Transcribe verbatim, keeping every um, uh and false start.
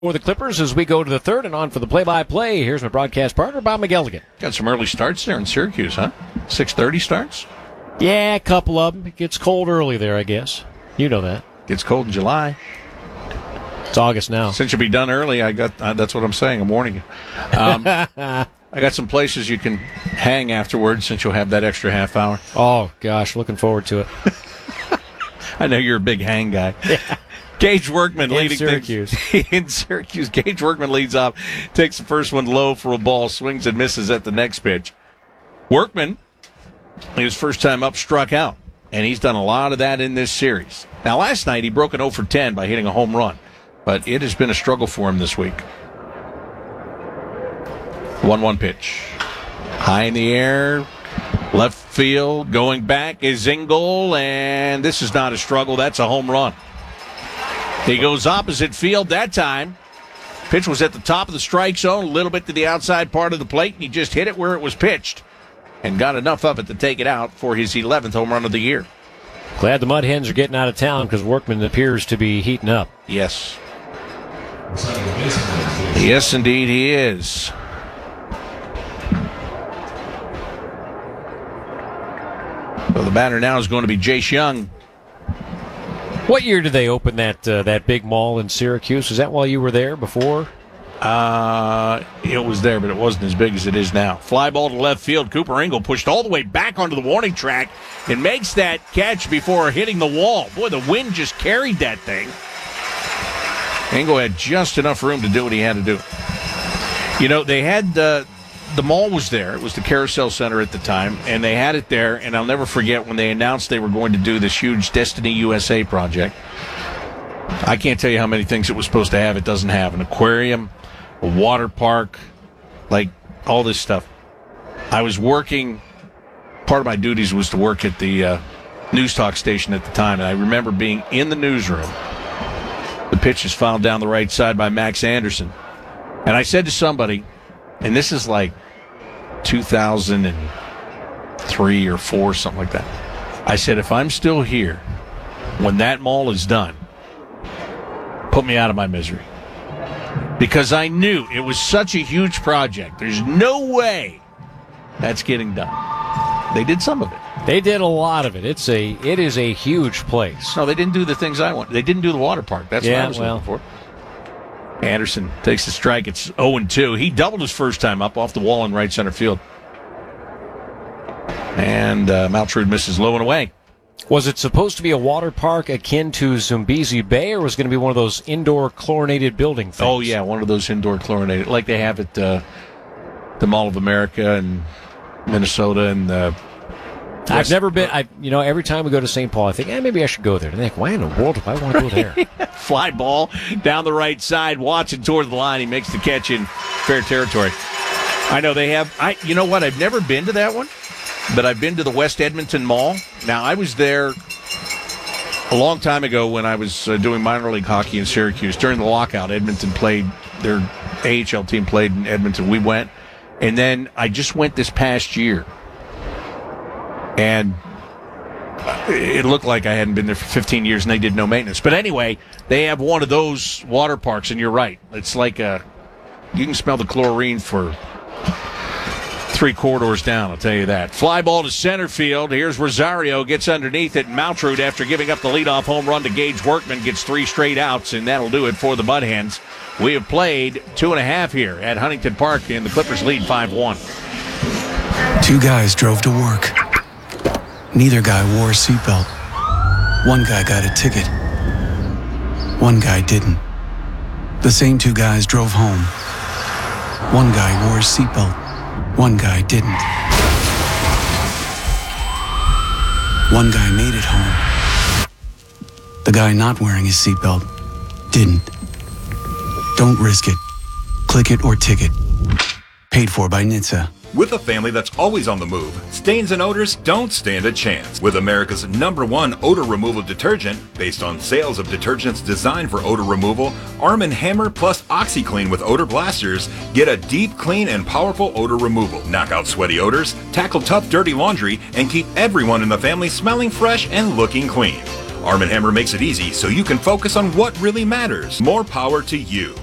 For the Clippers as we go to the third and on for the play-by-play. Here's my broadcast partner, Bob McElligott. Got some early starts there in Syracuse, huh? six thirty starts? Yeah, a couple of them. It gets cold early there, I guess. You know that. Gets cold in July. It's August now. Since you'll be done early, I got uh, that's what I'm saying. I'm warning you. Um, I got some places you can hang afterwards since you'll have that extra half hour. Oh, gosh, looking forward to it. I know you're a big hang guy. Yeah. Gage Workman in leading Syracuse. Things. In Syracuse, Gage Workman leads off, takes the first one low for a ball, swings and misses at the next pitch. Workman, his first time up, struck out, and he's done a lot of that in this series. Now, last night he broke an oh for ten by hitting a home run, but it has been a struggle for him this week. one one pitch. High in the air, left field, going back is Engel, and this is not a struggle, that's a home run. He goes opposite field that time. Pitch was at the top of the strike zone, a little bit to the outside part of the plate, and he just hit it where it was pitched and got enough of it to take it out for his eleventh home run of the year. Glad the Mud Hens are getting out of town because Workman appears to be heating up. Yes. Yes, indeed he is. So the batter now is going to be Jace Young. What year did they open that uh, that big mall in Syracuse? Is that while you were there before? Uh, it was there, but it wasn't as big as it is now. Fly ball to left field. Cooper Engel pushed all the way back onto the warning track and makes that catch before hitting the wall. Boy, the wind just carried that thing. Engel had just enough room to do what he had to do. You know, they had uh, the mall was there. It was the Carousel Center at the time, and they had it there, and I'll never forget when they announced they were going to do this huge Destiny U S A project. I can't tell you how many things it was supposed to have. It doesn't have an aquarium, a water park, like all this stuff. I was working, part of my duties was to work at the uh, news talk station at the time, and I remember being in the newsroom. The pitch is fouled down the right side by Max Anderson. And I said to somebody, and this is like two thousand three or four, something like that. I said, if I'm still here when that mall is done, put me out of my misery. Because I knew it was such a huge project. There's no way that's getting done. They did some of it. They did a lot of it. It's a it is a huge place. No, they didn't do the things I want. They didn't do the water park. That's yeah, what I was well. looking for. Anderson takes the strike. It's oh and two. He doubled his first time up off the wall in right center field. And uh, Maltrud misses low and away. Was it supposed to be a water park akin to Zambezi Bay, or was it going to be one of those indoor chlorinated building things? Oh, yeah, one of those indoor chlorinated, like they have at uh, the Mall of America and Minnesota and uh, I've never been. I, you know, every time we go to Saint Paul, I think, eh, maybe I should go there. And I think, why in the world do I want to go there? Fly ball down the right side. Watson toward the line. He makes the catch in fair territory. I know they have. I. You know what? I've never been to that one, but I've been to the West Edmonton Mall. Now, I was there a long time ago when I was uh, doing minor league hockey in Syracuse. During the lockout, Edmonton played, their A H L team played in Edmonton. We went. And then I just went this past year. And it looked like I hadn't been there for fifteen years and they did no maintenance. But anyway, they have one of those water parks, and you're right. It's like a, you can smell the chlorine for three corridors down, I'll tell you that. Fly ball to center field. Here's Rosario, gets underneath it. Maltrud, after giving up the leadoff home run to Gage Workman, gets three straight outs, and that'll do it for the Mud Hens. We have played two and a half here at Huntington Park, and the Clippers lead five one. Two guys drove to work. Neither guy wore a seatbelt. One guy got a ticket. One guy didn't. The same two guys drove home. One guy wore a seatbelt. One guy didn't. One guy made it home. The guy not wearing his seatbelt didn't. Don't risk it. Click it or ticket. Paid for by N H T S A. With a family that's always on the move, stains and odors don't stand a chance. With America's number one odor removal detergent, based on sales of detergents designed for odor removal, Arm and Hammer plus OxyClean with odor blasters get a deep, clean, and powerful odor removal. Knock out sweaty odors, tackle tough, dirty laundry, and keep everyone in the family smelling fresh and looking clean. Arm and Hammer makes it easy so you can focus on what really matters. More power to you.